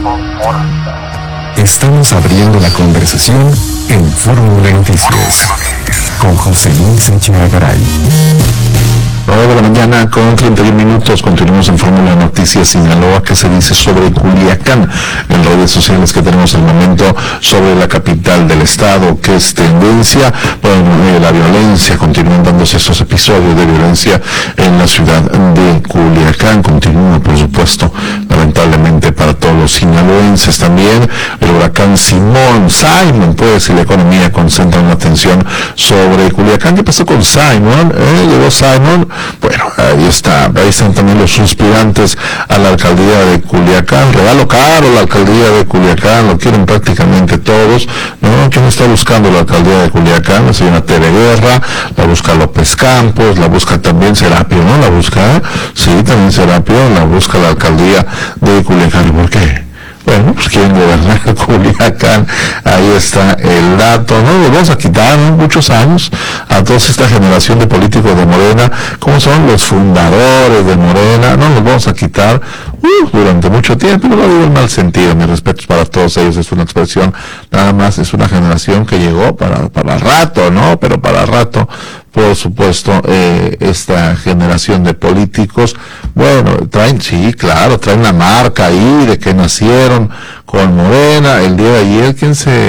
Estamos abriendo la conversación en Fórmula Noticias con José Luis Echeagaray. 9 de la mañana con 31 minutos. Continuamos en Fórmula Noticias Sinaloa. ¿Qué se dice sobre Culiacán? En redes sociales que tenemos al momento sobre la capital del estado, que es tendencia. Bueno, la violencia, continúan dándose esos episodios de violencia en la ciudad de Culiacán. Continúa, por supuesto, lamentablemente para todos los sinaloenses también. El huracán Simón, pues, y la economía concentran la atención sobre Culiacán. ¿Qué pasó con Simón? Llegó Simón. Bueno, ahí están también los suspirantes a la alcaldía de Culiacán. Regalo caro la alcaldía de Culiacán, lo quieren prácticamente todos, ¿no? ¿Quién está buscando la alcaldía de Culiacán? La señora Tere Guerra, la busca López Campos, la busca también Serapio, ¿no? La busca, sí, también Serapio, la busca la alcaldía de Culiacán. ¿Por qué? Bueno, pues quieren gobernar Culiacán, ahí está el dato, ¿no? Los vamos a quitar, ¿no? Muchos años a toda esta generación de políticos de Morena, como son los fundadores de Morena, no los vamos a quitar durante mucho tiempo, no lo digo en mal sentido, mis respetos para todos ellos, es una expresión, nada más, es una generación que llegó para rato, ¿no? Pero para rato, por supuesto, esta generación de políticos, bueno, traen la marca ahí de que nacieron con Morena. El día de ayer,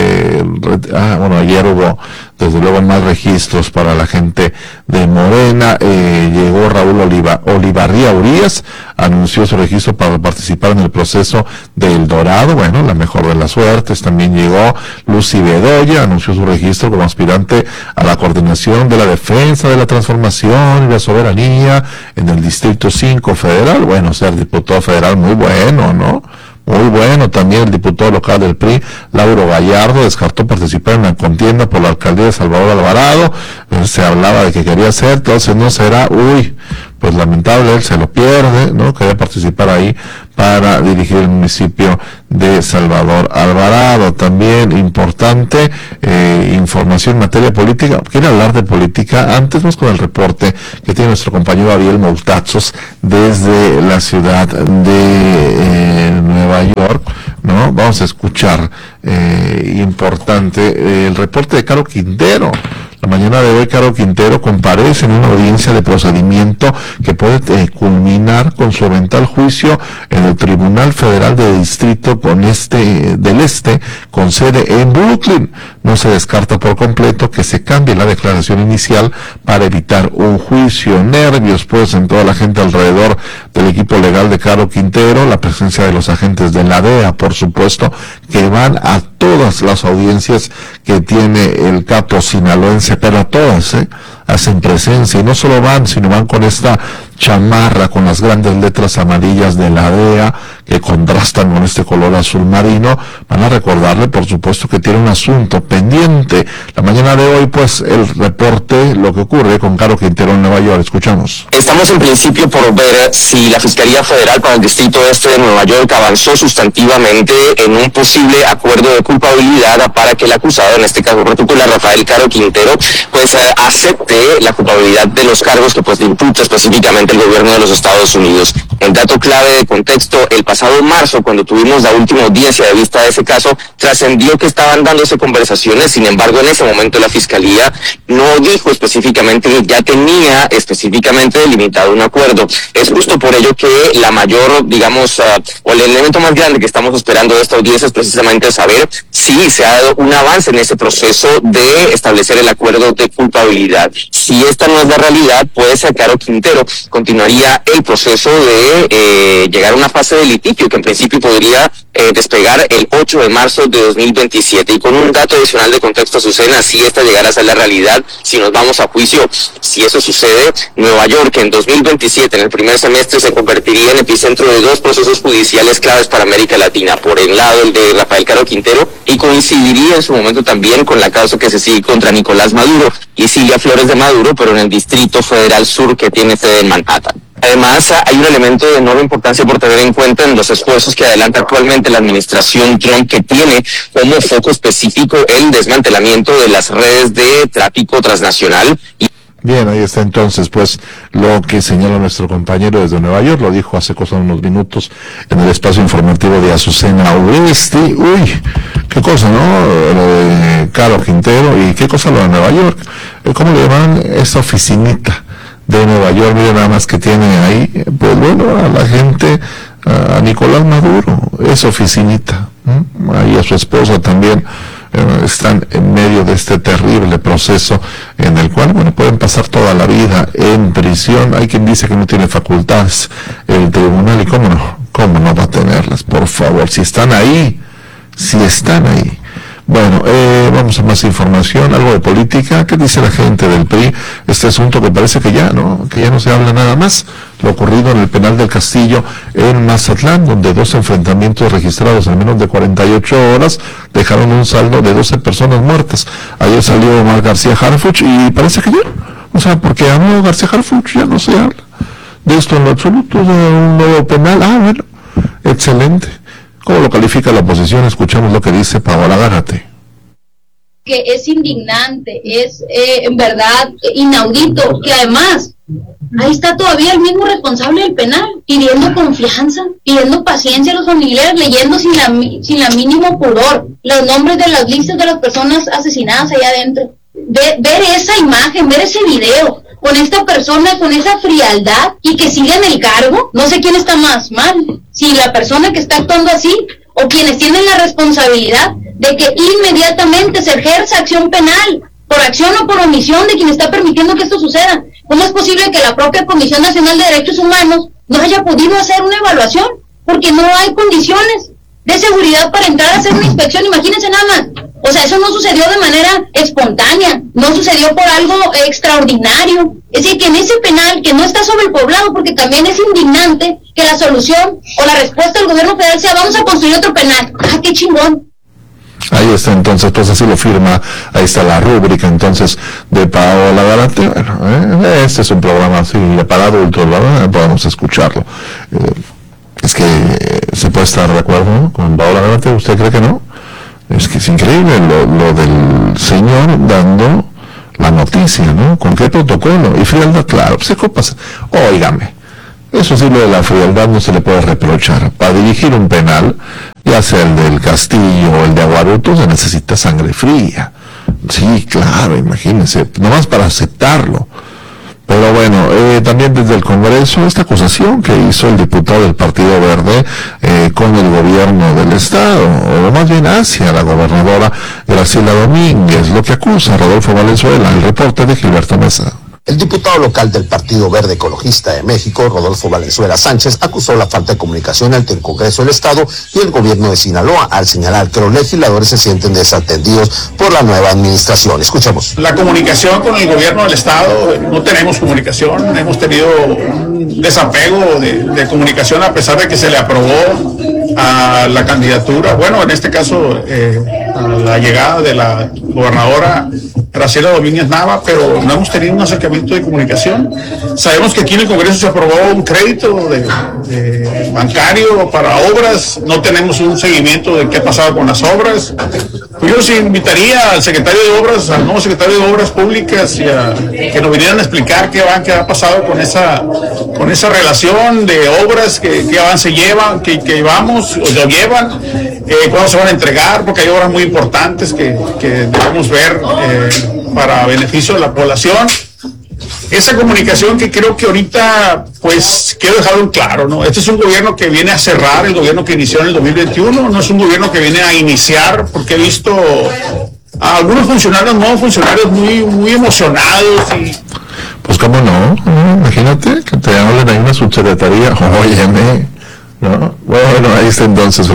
ayer hubo desde luego más registros para la gente de Morena. Llegó Raúl Olivarría Urías, anunció su registro para participar en el proceso del Dorado, bueno, la mejor de las suertes. También llegó Lucy Bedoya, anunció su registro como aspirante a la coordinación de la defensa de la transformación y la soberanía en el Distrito 5 Federal. Bueno, ser diputado federal muy bueno, ¿no? Muy bueno. También el diputado local del PRI, Lauro Gallardo, descartó participar en la contienda por la alcaldía de Salvador Alvarado. Se hablaba de que quería ser, entonces no será, pues lamentable, él se lo pierde, ¿no? Quería participar ahí para dirigir el municipio de Salvador Alvarado. También importante, información en materia política. ¿Quiere hablar de política? Antes vamos con el reporte que tiene nuestro compañero Ariel Moutazos desde la ciudad de Nueva York, ¿no? Vamos a escuchar, importante, el reporte de Caro Quintero. La mañana de hoy, Caro Quintero comparece en una audiencia de procedimiento que puede culminar con su eventual juicio en el Tribunal Federal de Distrito del Este, con sede en Brooklyn. No se descarta por completo que se cambie la declaración inicial para evitar un juicio. Nervios, pues, en toda la gente alrededor del equipo legal de Caro Quintero, la presencia de los agentes de la DEA, por supuesto, que van a todas las audiencias que tiene el capo sinaloense, pero a todas, hacen presencia, y no solo van, sino van con esta chamarra con las grandes letras amarillas de la DEA que contrastan con este color azul marino. Van a recordarle, por supuesto, que tiene un asunto pendiente. La mañana de hoy, pues, el reporte, lo que ocurre con Caro Quintero en Nueva York. Escuchamos. Estamos en principio por ver si la Fiscalía Federal para el Distrito Este de Nueva York avanzó sustantivamente en un posible acuerdo de culpabilidad para que el acusado, en este caso particular Rafael Caro Quintero, pues acepte la culpabilidad de los cargos que pues le imputa específicamente el gobierno de los Estados Unidos. El dato clave de contexto, el pasado marzo, cuando tuvimos la última audiencia de vista de ese caso, trascendió que estaban dándose conversaciones. Sin embargo, en ese momento la Fiscalía no dijo específicamente que ya tenía específicamente delimitado un acuerdo. Es justo por ello que la mayor, digamos, o el elemento más grande que estamos esperando de esta audiencia es precisamente saber si se ha dado un avance en ese proceso de establecer el acuerdo de culpabilidad. Si esta no es la realidad, pues Caro Quintero continuaría el proceso de llegar a una fase de litigio que en principio podría despegar el 8 de marzo de 2027. Y con un dato adicional de contexto, Azucena, si esta llegara a ser la realidad, si nos vamos a juicio, si eso sucede, Nueva York en 2027, en el primer semestre, se convertiría en epicentro de dos procesos judiciales claves para América Latina. Por el lado, el de Rafael Caro Quintero, y coincidiría en su momento también con la causa que se sigue contra Nicolás Maduro y Silvia Flores de Maduro, pero en el Distrito Federal Sur, que tiene sede en Manhattan. Además, hay un elemento de enorme importancia por tener en cuenta en los esfuerzos que adelanta actualmente la administración Trump, que tiene como foco específico el desmantelamiento de las redes de tráfico transnacional. Bien, ahí está entonces, pues, lo que señala nuestro compañero desde Nueva York, lo dijo hace cosa de unos minutos en el espacio informativo de Azucena Oeste. Uy, qué cosa, ¿no? Lo de Caro Quintero, y qué cosa lo de Nueva York. ¿Cómo le llaman esta oficinita de Nueva York? Mire nada más que tiene ahí, pues bueno, a la gente, a Nicolás Maduro, esa oficinita, ahí a su esposa también. Están en medio de este terrible proceso en el cual, bueno, pueden pasar toda la vida en prisión. Hay quien dice que no tiene facultades el tribunal, y cómo no va a tenerlas, por favor, si están ahí. Bueno, vamos a más información, algo de política. ¿Qué dice la gente del PRI? Este asunto que parece que ya no se habla nada más. Lo ocurrido en el penal del Castillo en Mazatlán, donde 2 enfrentamientos registrados en menos de 48 horas dejaron un saldo de 12 personas muertas. Ayer salió Omar García Harfuch y parece que ya, porque habló García Harfuch, ya no se habla de esto en lo absoluto, de un nuevo penal. Bueno, excelente. ¿Cómo lo califica la oposición? Escuchamos lo que dice Paola Gárate. Que es indignante, es en verdad inaudito, que además ahí está todavía el mismo responsable del penal, pidiendo confianza, pidiendo paciencia a los familiares, leyendo sin la mínimo pudor los nombres de las listas de las personas asesinadas allá adentro. Ver esa imagen, ver ese video con esta persona, con esa frialdad, y que siga en el cargo. No sé quién está más mal, si la persona que está actuando así o quienes tienen la responsabilidad de que inmediatamente se ejerza acción penal, por acción o por omisión de quien está permitiendo que esto suceda. ¿Cómo es posible que la propia Comisión Nacional de Derechos Humanos no haya podido hacer una evaluación? Porque no hay condiciones de seguridad para entrar a hacer una inspección. Imagínense nada más. O sea, eso no sucedió de manera espontánea, no sucedió por algo extraordinario. Es decir, que en ese penal que no está sobrepoblado, porque también es indignante que la solución o la respuesta del gobierno federal sea: vamos a construir otro penal. ¡Ah, qué chingón! Ahí está entonces, pues así lo firma, ahí está la rúbrica entonces de Paola Gárate. Bueno, este es un programa así para adultos, ¿verdad? Podemos escucharlo. Es que se puede estar de acuerdo, ¿no?, con Paola Gárate. ¿Usted cree que no? Es que es increíble lo del señor dando la noticia, ¿no? ¿Con qué protocolo? Y frialdad, claro, pues copas. Óigame, eso sí, lo de la frialdad no se le puede reprochar. Para dirigir un penal, ya sea el del Castillo o el de Aguaruto, se necesita sangre fría. Sí, claro, imagínense, nomás para aceptarlo. Pero bueno, también desde el Congreso, esta acusación que hizo el diputado del Partido Verde con el gobierno del Estado, o más bien hacia la gobernadora Graciela Domínguez, lo que acusa a Rodolfo Valenzuela. El reporte de Gilberto Mesa. El diputado local del Partido Verde Ecologista de México, Rodolfo Valenzuela Sánchez, acusó la falta de comunicación entre el Congreso del Estado y el gobierno de Sinaloa, al señalar que los legisladores se sienten desatendidos por la nueva administración. Escuchemos. La comunicación con el gobierno del Estado, no tenemos comunicación, hemos tenido un desapego de comunicación, a pesar de que se le aprobó a la candidatura, bueno, en este caso a la llegada de la gobernadora Graciela Domínguez Nava, pero no hemos tenido un acercamiento de comunicación. Sabemos que aquí en el Congreso se aprobó un crédito de bancario para obras, no tenemos un seguimiento de qué ha pasado con las obras. Pues yo sí invitaría al secretario de Obras, al nuevo secretario de Obras Públicas, que nos vinieran a explicar qué ha pasado con esa relación de obras, qué avance llevan, que llevamos, o lo llevan, cuándo se van a entregar, porque hay obras muy importantes que debemos ver para beneficio de la población. Esa comunicación que creo que ahorita, pues, quiero dejarlo en claro, ¿no? Este es un gobierno que viene a cerrar el gobierno que inició en el 2021, no es un gobierno que viene a iniciar, porque he visto a algunos funcionarios, nuevos funcionarios muy emocionados y... Pues cómo no, imagínate que te hablen ahí una subsecretaría, óyeme, ¿no? Bueno, ahí está entonces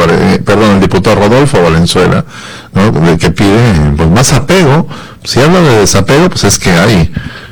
el diputado Rodolfo Valenzuela, ¿no?, de que pide pues más apego. Si habla de desapego, pues es que hay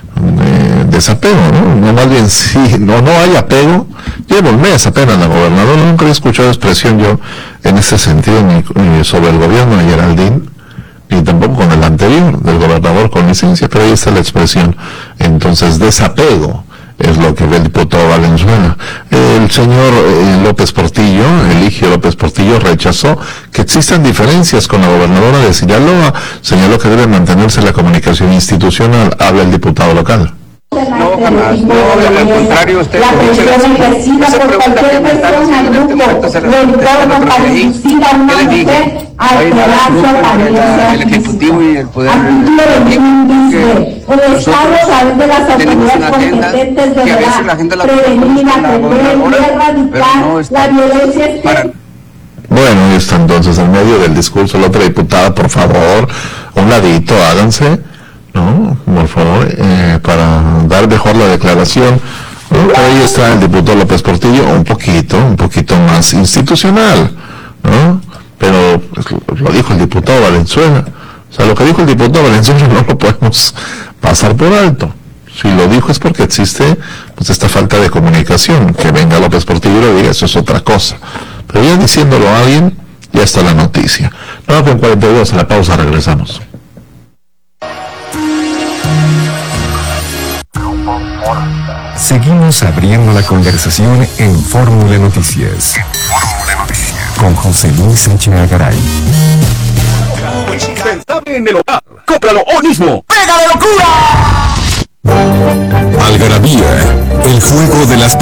desapego, ¿no? No, más bien sí, no hay apego. Llevo un mes apenas la gobernadora, nunca he escuchado expresión yo en ese sentido, ni sobre el gobierno de Geraldine, ni tampoco con el anterior, del gobernador con licencia, pero ahí está la expresión. Entonces, desapego es lo que ve el diputado Valenzuela. El señor López Portillo, Eligio López Portillo, rechazó que existan diferencias con la gobernadora de Sinaloa. Señaló que debe mantenerse la comunicación institucional. Habla el diputado local. No, jamás, no, al contrario, usted conoce esa pregunta que me están haciendo en este momento se la ahí. ¿Qué le dije? Hay el Ejecutivo y el Poder Legislativo, que nosotros tenemos una agenda que a veces la agenda la ponemos con la gobernadora, pero no está para... Bueno, y está entonces en medio del discurso la otra diputada, por favor, un ladito, háganse, ¿no? Por favor, para dar mejor la declaración. Ahí está el diputado López Portillo, un poquito más institucional, ¿no? Pero pues, lo dijo el diputado Valenzuela. O sea, lo que dijo el diputado Valenzuela no lo podemos pasar por alto. Si lo dijo es porque existe pues esta falta de comunicación. Que venga López Portillo y lo diga, eso es otra cosa. Pero ya diciéndolo a alguien, ya está la noticia. 9:42, a la pausa, regresamos. Seguimos abriendo la conversación en Fórmula Noticias. Con José Luis Sánchez Garay. Indispensable en el hogar. ¡Cómpralo hoy mismo! ¡Pega de locura! Algarabía, el juego de las